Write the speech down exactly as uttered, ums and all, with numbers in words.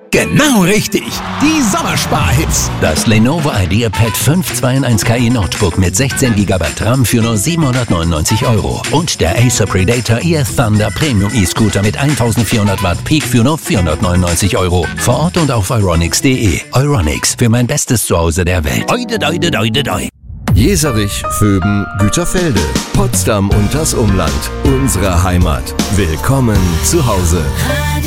Genau richtig. Die Sommersparhits. Das Lenovo IdeaPad fünf zwei in eins K I Notebook mit sechzehn Gigabyte RAM für nur siebenhundertneunundneunzig Euro. Und der Acer Predator Ear Thunder Premium E-Scooter mit eintausendvierhundert Watt Peak für nur vierhundertneunundneunzig Euro. Vor Ort und auf euronics punkt de. Euronics, für mein bestes Zuhause der Welt. Oide, doide, doide, doi. Jeserich, Vöben, Güterfelde, Potsdam und das Umland. Unsere Heimat. Willkommen zu Hause.